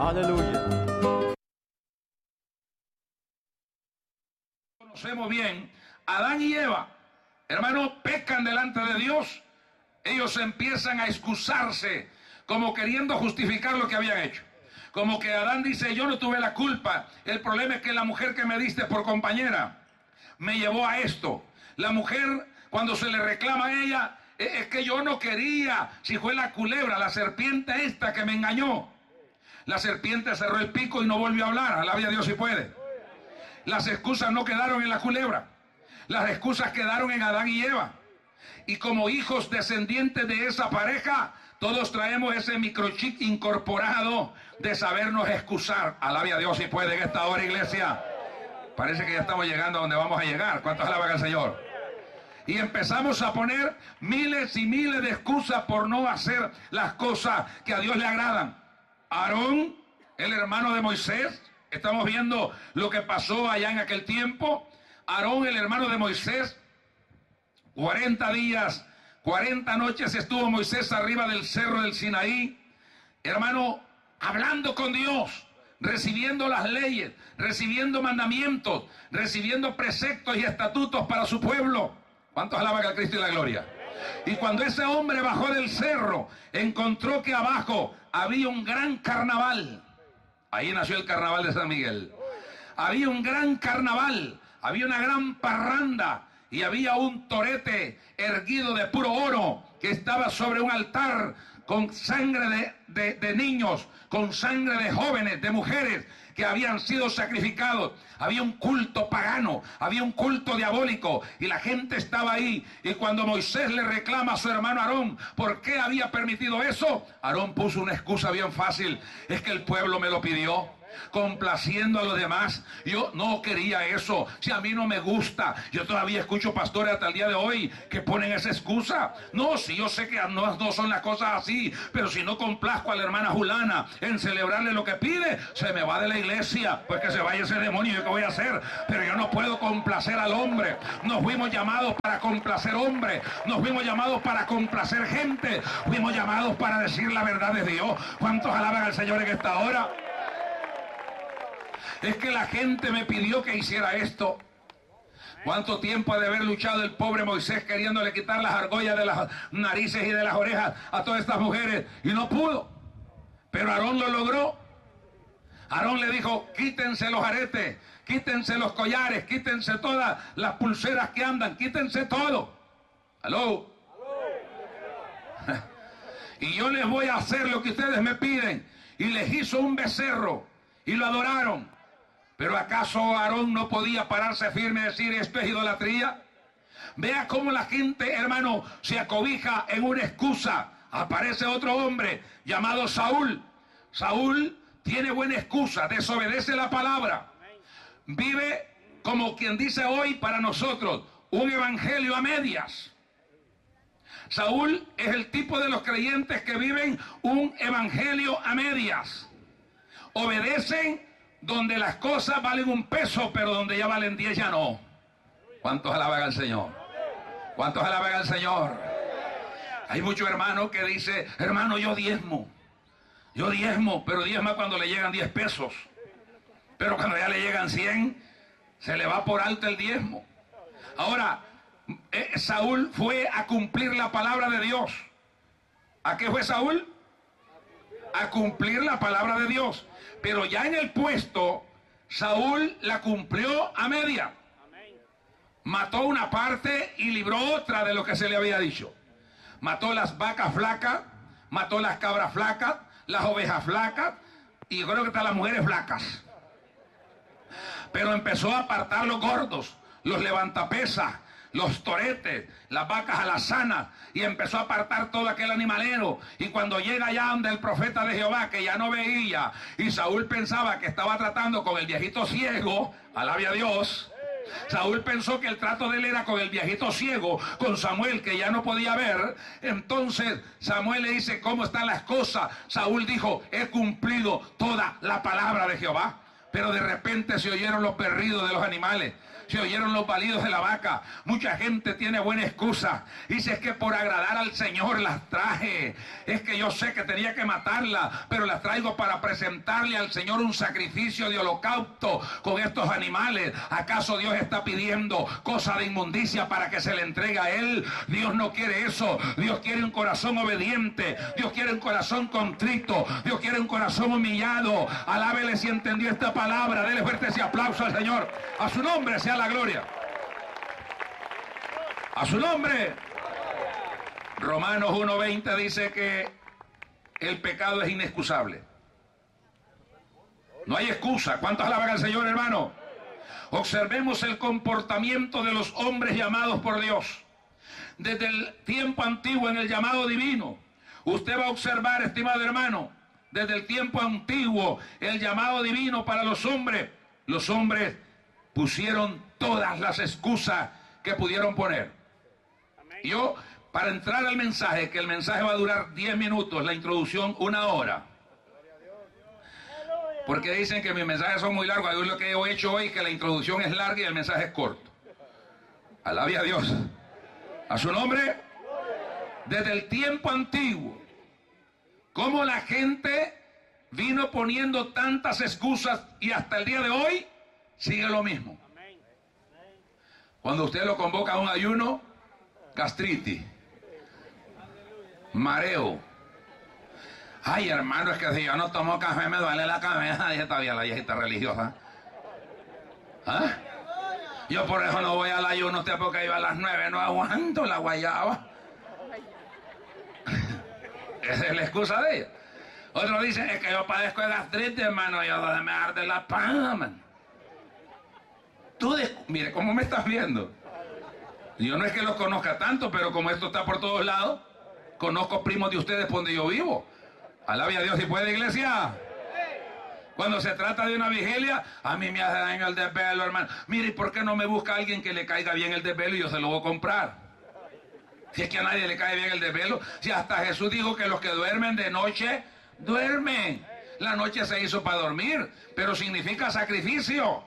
Aleluya. Conocemos bien, Adán y Eva, hermanos, pecan delante de Dios. Ellos empiezan a excusarse, como queriendo justificar lo que habían hecho. Como que Adán dice, yo no tuve la culpa, el problema es que la mujer que me diste por compañera me llevó a esto. La mujer, cuando se le reclama a ella, es que yo no quería, si fue la culebra, la serpiente esta que me engañó. La serpiente cerró el pico y no volvió a hablar, alabe a Dios si puede. Las excusas no quedaron en la culebra, las excusas quedaron en Adán y Eva. Y como hijos descendientes de esa pareja, todos traemos ese microchip incorporado de sabernos excusar. Alabe a Dios si puede en esta hora, iglesia. Parece que ya estamos llegando a donde vamos a llegar. ¿Cuántos alaban al Señor? Y empezamos a poner miles y miles de excusas por no hacer las cosas que a Dios le agradan. Aarón, el hermano de Moisés, estamos viendo lo que pasó allá en aquel tiempo. Aarón, el hermano de Moisés, 40 días, 40 noches estuvo Moisés arriba del cerro del Sinaí, hermano, hablando con Dios, recibiendo las leyes, recibiendo mandamientos, recibiendo preceptos y estatutos para su pueblo. ¿Cuántos alaban al Cristo y la gloria? Y cuando ese hombre bajó del cerro, encontró que abajo había un gran carnaval. Ahí nació el carnaval de San Miguel. Había un gran carnaval, había una gran parranda y había un torete erguido de puro oro que estaba sobre un altar con sangre de niños, con sangre de jóvenes, de mujeres que habían sido sacrificados. Había un culto pagano, había un culto diabólico y la gente estaba ahí. Y cuando Moisés le reclama a su hermano Aarón por qué había permitido eso, Aarón puso una excusa bien fácil: es que el pueblo me lo pidió, complaciendo a los demás. Yo no quería eso, si a mí no me gusta. Yo todavía escucho pastores hasta el día de hoy que ponen esa excusa. No, si yo sé que no son las cosas así, pero si no complazco a la hermana Julana en celebrarle lo que pide, se me va de la iglesia. Pues que se vaya ese demonio, ¿yo qué voy a hacer? Pero yo no puedo complacer al hombre. Nos fuimos llamados para complacer hombres, nos fuimos llamados para complacer gente, fuimos llamados para decir la verdad de Dios. ¿Cuántos alaban al Señor en esta hora? Es que la gente me pidió que hiciera esto. ¿Cuánto tiempo ha de haber luchado el pobre Moisés queriéndole quitar las argollas de las narices y de las orejas a todas estas mujeres? Y no pudo. Pero Aarón lo logró. Aarón le dijo, quítense los aretes, quítense los collares, quítense todas las pulseras que andan, quítense todo. ¿Aló? Y yo les voy a hacer lo que ustedes me piden. Y les hizo un becerro y lo adoraron. ¿Pero acaso Aarón no podía pararse firme y decir esto es idolatría? Vea cómo la gente, hermano, se acobija en una excusa. Aparece otro hombre llamado Saúl. Saúl tiene buena excusa, desobedece la palabra. Vive como quien dice hoy para nosotros, un evangelio a medias. Saúl es el tipo de los creyentes que viven un evangelio a medias. Obedecen donde las cosas valen un peso, pero donde ya valen 10 ya no. ¿Cuántos alaban al Señor? ¿Cuántos alaban al Señor? Hay muchos hermanos que dicen, hermano, yo diezmo, pero diezma cuando le llegan 10 pesos. Pero cuando ya le llegan 100, se le va por alto el diezmo. Ahora, Saúl fue a cumplir la palabra de Dios. ¿A qué fue Saúl? A cumplir la palabra de Dios. Pero ya en el puesto, Saúl la cumplió a media. Mató una parte y libró otra de lo que se le había dicho. Mató las vacas flacas, mató las cabras flacas, las ovejas flacas y yo creo que hasta las mujeres flacas. Pero empezó a apartar los gordos, los levantapesas, los toretes, las vacas alazanas, y empezó a apartar todo aquel animalero. Y cuando llega allá donde el profeta de Jehová, que ya no veía, y Saúl pensaba que estaba tratando con el viejito ciego, alabe a Dios. Saúl pensó que el trato de él era con el viejito ciego, con Samuel, que ya no podía ver. Entonces Samuel le dice, ¿cómo están las cosas? Saúl dijo, he cumplido toda la palabra de Jehová. pero de repente se oyeron los berridos de los animales, se oyeron los balidos de la vaca. Mucha gente tiene buena excusa. Dice, es que por agradar al Señor las traje. Es que yo sé que tenía que matarla, pero las traigo para presentarle al Señor un sacrificio de holocausto con estos animales. ¿Acaso Dios está pidiendo cosa de inmundicia para que se le entregue a Él? Dios no quiere eso. Dios quiere un corazón obediente. Dios quiere un corazón contrito. Dios quiere un corazón humillado. Alábele si entendió esta palabra. Dele fuerte ese aplauso al Señor. A su nombre sea la gloria. A su nombre. Romanos 1:20 dice que el pecado es inexcusable. No hay excusa. ¿Cuántos alaban al Señor, hermano? Observemos el comportamiento de los hombres llamados por Dios. Desde el tiempo antiguo en el llamado divino. Usted va a observar, estimado hermano, desde el tiempo antiguo, el llamado divino para los hombres. Los hombres pusieron todas las excusas que pudieron poner. Yo, para entrar al mensaje, que el mensaje va a durar 10 minutos, la introducción 1 hora. Porque dicen que mis mensajes son muy largos. Lo que he hecho hoy es que la introducción es larga y el mensaje es corto. Alabe a Dios. A su nombre. Desde el tiempo antiguo, cómo la gente vino poniendo tantas excusas y hasta el día de hoy sigue lo mismo. Cuando usted lo convoca a un ayuno, gastritis, mareo. Ay, hermano, es que si yo no tomo café me duele la cabeza. Dice todavía la viejita religiosa. ¿Ah? Yo por eso no voy al ayuno, usted, porque iba a las 9, no aguanto la guayaba. Esa es la excusa de ella. Otro dice, es que yo padezco de gastritis, hermano, yo me arde la panza, man. Mire, ¿cómo me estás viendo? Yo no es que los conozca tanto, pero como esto está por todos lados, conozco primos de ustedes por donde yo vivo. Alabe a Dios si puede, iglesia. Cuando se trata de una vigilia, a mí me hace daño el desvelo, hermano. Mire, ¿y por qué no me busca alguien que le caiga bien el desvelo y yo se lo voy a comprar? Si es que a nadie le cae bien el desvelo. Si hasta Jesús dijo que los que duermen de noche, duermen. La noche se hizo para dormir, pero significa sacrificio.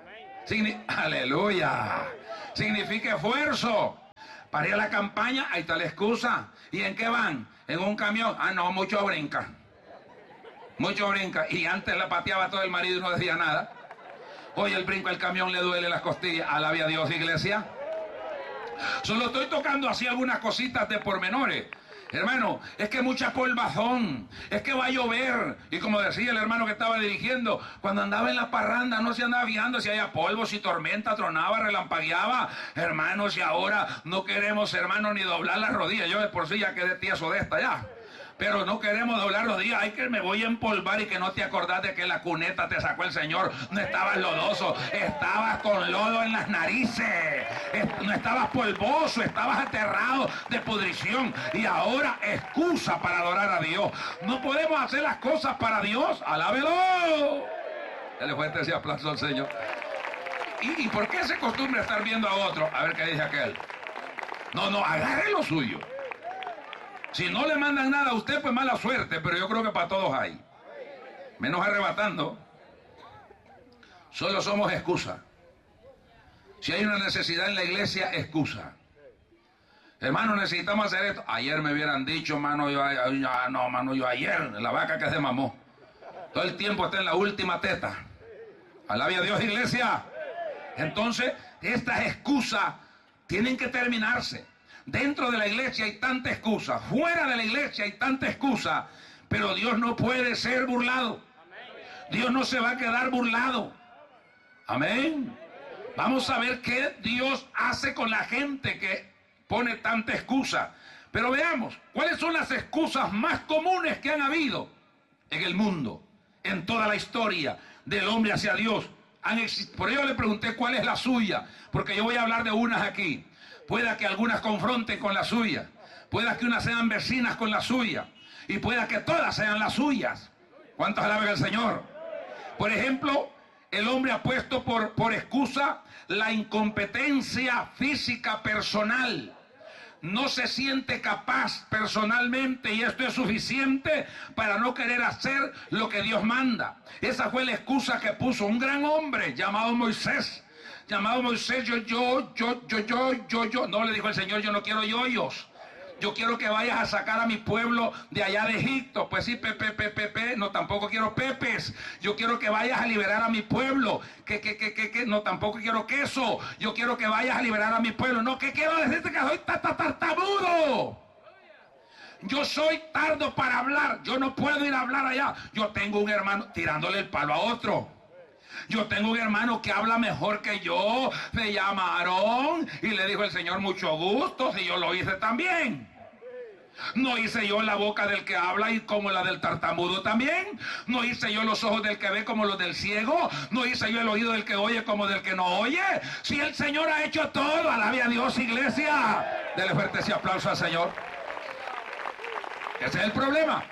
Aleluya. Significa esfuerzo. Para ir a la campaña, ahí está la excusa. ¿Y en qué van? En un camión. Ah, no, mucho brinca. Mucho brinca. Y antes la pateaba todo el marido y no decía nada. Hoy el brinco al camión le duele las costillas. Alabe a Dios, iglesia. Solo estoy tocando así algunas cositas de pormenores. Hermano, es que mucha polvazón, es que va a llover. Y como decía el hermano que estaba dirigiendo, cuando andaba en la parranda no se andaba fijando si había polvo, si tormenta, tronaba, relampagueaba. Hermanos, y ahora no queremos, hermano, ni doblar las rodillas. Yo de por sí ya quedé tieso de esta ya. Pero no queremos doblar los días. Ay, que me voy a empolvar y que no te acordás de que la cuneta te sacó el Señor. No estabas lodoso, estabas con lodo en las narices. No estabas polvoso, estabas aterrado de pudrición. Y ahora excusa para adorar a Dios. No podemos hacer las cosas para Dios. Alábelo. Dale fuerte ese aplauso al Señor. ¿Y por qué se costumbre estar viendo a otro? A ver qué dice aquel. No, agarre lo suyo. Si no le mandan nada a usted, pues mala suerte, pero yo creo que para todos hay. Menos arrebatando. Solo somos excusa. Si hay una necesidad en la iglesia, excusa. Hermano, necesitamos hacer esto. Ayer me hubieran dicho, mano, yo ayer, la vaca que se mamó. Todo el tiempo está en la última teta. Alabe a Dios, iglesia. Entonces, estas excusas tienen que terminarse. Dentro de la iglesia hay tanta excusa, fuera de la iglesia hay tanta excusa, pero Dios no puede ser burlado. Dios no se va a quedar burlado. Amén. Vamos a ver qué Dios hace con la gente que pone tanta excusa. Pero veamos, ¿cuáles son las excusas más comunes que han habido en el mundo, en toda la historia del hombre hacia Dios? Por ello le pregunté cuál es la suya, porque yo voy a hablar de unas aquí. Pueda que algunas confronten con la suya, pueda que unas sean vecinas con la suya, y pueda que todas sean las suyas. ¿Cuántos alaban al Señor? Por ejemplo, el hombre ha puesto por excusa la incompetencia física personal. no se siente capaz personalmente, y esto es suficiente para no querer hacer lo que Dios manda. Esa fue la excusa que puso un gran hombre llamado Moisés. Yo. No, le dijo el Señor, yo no quiero yoyos. Yo quiero que vayas a sacar a mi pueblo de allá de Egipto. Pues sí, no, tampoco quiero pepes. Yo quiero que vayas a liberar a mi pueblo. No, tampoco quiero queso. Yo quiero que vayas a liberar a mi pueblo. No, ¿qué quiero decirte? Que soy tartamudo. Yo soy tardo para hablar. Yo no puedo ir a hablar allá. Yo tengo un hermano tirándole el palo a otro. Yo tengo un hermano que habla mejor que yo. Se llama Aarón. Y le dijo el Señor, mucho gusto, si yo lo hice también. ¿No hice yo la boca del que habla y como la del tartamudo también? ¿No hice yo los ojos del que ve como los del ciego? ¿No hice yo el oído del que oye como del que no oye? Si el Señor ha hecho todo, alabe a Dios, iglesia. Dele fuerte ese aplauso al Señor. Ese es el problema.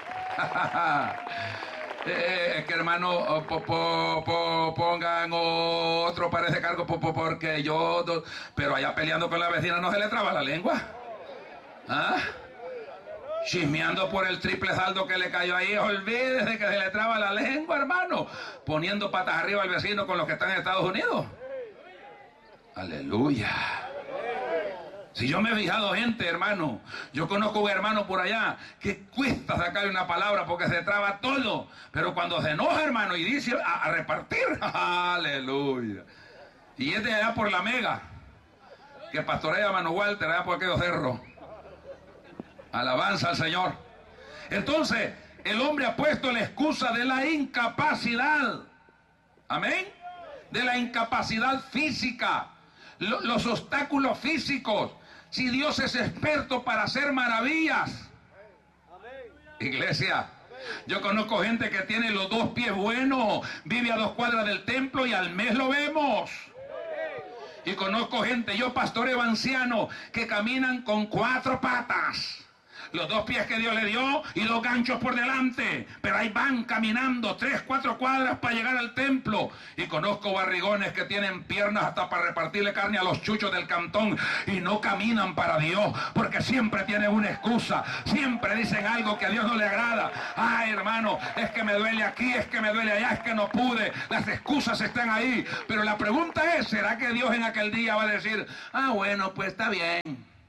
Que hermano, pongan otro para ese cargo, porque yo... Pero allá peleando con la vecina no se le traba la lengua. ¿Ah? Chismeando por el triple saldo que le cayó ahí. Olvídese que se le traba la lengua, hermano. Poniendo patas arriba al vecino con los que están en Estados Unidos. Aleluya. Si yo me he fijado gente, hermano, yo conozco un hermano por allá que cuesta sacarle una palabra porque se traba todo, pero cuando se enoja, hermano, y dice a repartir, aleluya. Y es de allá por la Mega, que pastorea a Mano Walter, allá por aquellos cerros. Alabanza al Señor. Entonces, el hombre ha puesto la excusa de la incapacidad. Amén. De la incapacidad física, los obstáculos físicos. Si Dios es experto para hacer maravillas. Iglesia, yo conozco gente que tiene los 2 pies buenos, vive a 2 cuadras del templo y al mes lo vemos. Y conozco gente, yo pastoreo ancianos, que caminan con 4 patas. Los 2 pies que Dios le dio y 2 ganchos por delante. Pero ahí van caminando 3, 4 cuadras para llegar al templo. Y conozco barrigones que tienen piernas hasta para repartirle carne a los chuchos del cantón. Y no caminan para Dios. Porque siempre tienen una excusa. Siempre dicen algo que a Dios no le agrada. Ay, hermano, es que me duele aquí, es que me duele allá, es que no pude. Las excusas están ahí. Pero la pregunta es, ¿será que Dios en aquel día va a decir, bueno, pues está bien?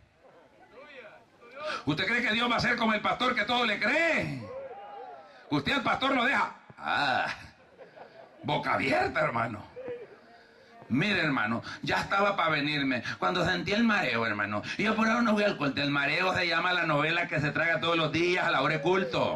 ¿Usted cree que Dios va a ser como el pastor que todo le cree? Usted al pastor lo deja boca abierta, hermano. Mire, hermano, ya estaba para venirme cuando sentí el mareo, hermano. Y yo por ahora no voy al culto. El mareo se llama la novela que se traga todos los días a la hora de culto.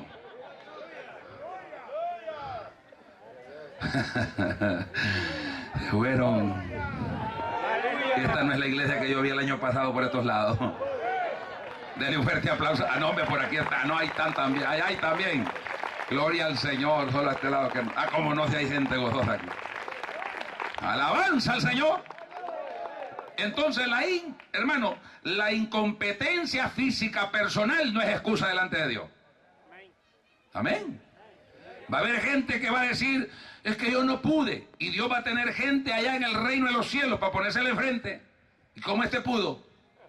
Fueron. Esta no es la iglesia que yo vi el año pasado por estos lados. Denle un fuerte aplauso. No, hombre, por aquí está. No, ahí están también. Ahí también. Gloria al Señor. Solo a este lado que... como no, si hay gente gozosa aquí. Alabanza al Señor. Entonces, hermano, la incompetencia física personal no es excusa delante de Dios. Amén. Va a haber gente que va a decir, es que yo no pude. Y Dios va a tener gente allá en el reino de los cielos para ponérsele enfrente. ¿Y cómo este pudo?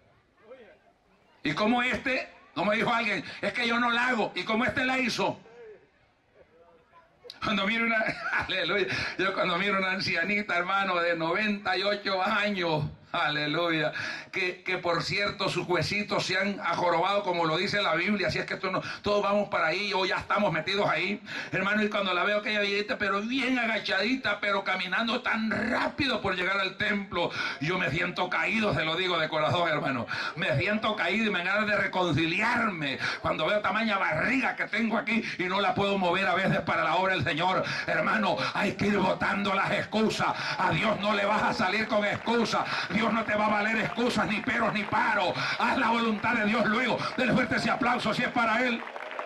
Y como como dijo alguien, es que yo no la hago. Y como la hizo. Cuando miro aleluya, yo cuando miro una ancianita, hermano, de 98 años, aleluya, que por cierto sus huesitos se han ajorobado como lo dice la Biblia, así es que todos vamos para ahí, o ya estamos metidos ahí, hermano, y cuando la veo aquella viejita, pero bien agachadita, pero caminando tan rápido por llegar al templo, yo me siento caído, se lo digo de corazón, hermano, me siento caído y me ganas de reconciliarme cuando veo tamaña barriga que tengo aquí y no la puedo mover a veces para la obra del Señor. Hermano, hay que ir botando las excusas. A Dios no le vas a salir con excusas. Dios no te va a valer excusas, ni peros, ni paros. Haz la voluntad de Dios luego. Denle fuerte ese aplauso si es para Él.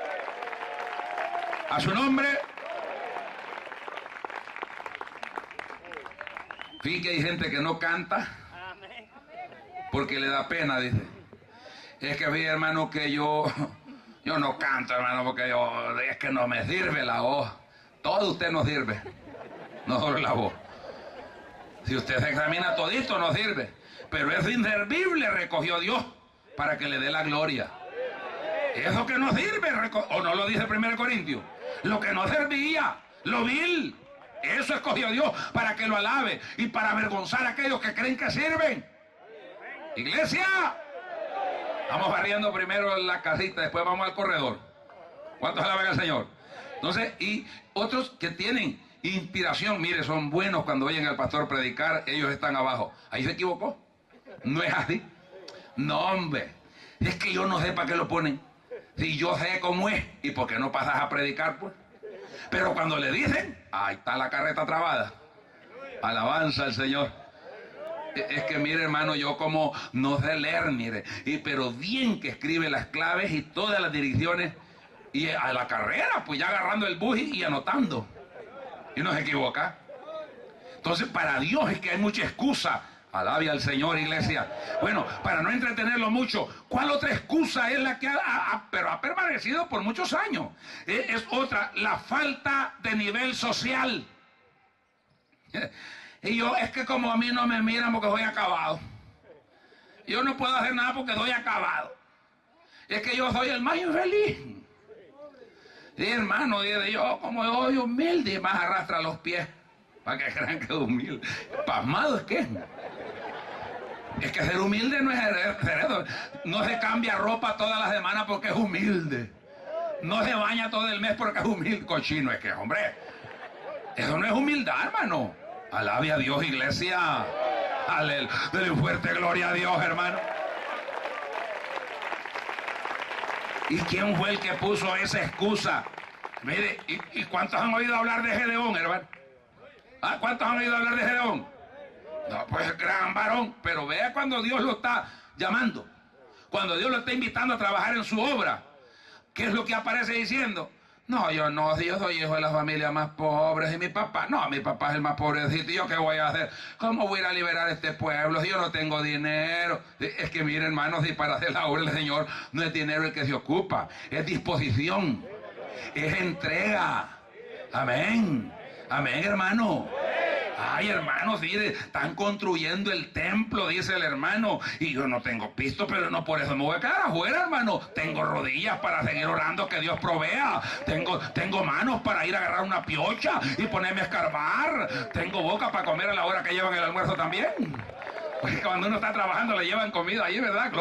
A su nombre. Fíjate que hay gente que no canta porque le da pena, dice. Es que vi, hermano, que yo no canto, hermano, porque es que no me sirve la voz. Todo usted no sirve, no solo la voz. Si usted se examina todito, no sirve. Pero es inservible, recogió Dios. para que le dé la gloria. Eso que no sirve, o no lo dice 1 Corintios, lo que no servía, lo vil, eso escogió Dios para que lo alabe y para avergonzar a aquellos que creen que sirven. Iglesia, vamos barriendo primero la casita, después vamos al corredor. ¿Cuántos alaban al Señor? Entonces, y otros que tienen inspiración, mire, son buenos cuando oyen al pastor predicar, ellos están abajo. Ahí se equivocó. No es así. No, hombre, es que yo no sé para qué lo ponen. Si yo sé cómo es, ¿y por qué no pasas a predicar, pues? Pero cuando le dicen, ahí está la carreta trabada. Alabanza al Señor. Es que mire, hermano, yo como no sé leer, mire, pero bien que escribe las claves y todas las direcciones, y a la carrera, pues ya agarrando el bus y anotando. Y no se equivoca. Entonces, para Dios es que hay mucha excusa. Alabe al Señor, iglesia. Bueno, para no entretenerlo mucho, ¿cuál otra excusa es la que ha permanecido por muchos años? Es otra, la falta de nivel social. Y yo, es que como a mí no me miran porque soy acabado. Yo no puedo hacer nada porque soy acabado. Es que yo soy el más infeliz. Sí, hermano, dice yo, como soy humilde, y más arrastra los pies. Para que crean que es humilde. Pasmado es que es. Es que ser humilde no es ser eso. No se cambia ropa todas las semanas porque es humilde. No se baña todo el mes porque es humilde. Cochino es que, hombre. Eso no es humildad, hermano. Alabe a Dios, iglesia. Aleluya. Dele fuerte gloria a Dios, hermano. ¿Y quién fue el que puso esa excusa? Mire, ¿y cuántos han oído hablar de Gedeón, hermano? ¿Ah? ¿Cuántos han oído hablar de Gedeón? No, pues gran varón, pero vea cuando Dios lo está llamando, cuando Dios lo está invitando a trabajar en su obra, ¿qué es lo que aparece diciendo? No, yo no, si yo soy hijo de las familias más pobres y mi papá es el más pobrecito, ¿y yo qué voy a hacer? ¿Cómo voy a ir a liberar a este pueblo si yo no tengo dinero? Es que miren, hermanos, si para hacer la obra del Señor no es dinero el que se ocupa, es disposición, es entrega. Amén, amén, hermano. Ay, hermano, sí, están construyendo el templo, dice el hermano, y yo no tengo pisto, pero no por eso me voy a quedar afuera, hermano. Tengo rodillas para seguir orando que Dios provea. Tengo manos para ir a agarrar una piocha y ponerme a escarbar. Tengo boca para comer a la hora que llevan el almuerzo también. Porque cuando uno está trabajando le llevan comida ahí, ¿verdad?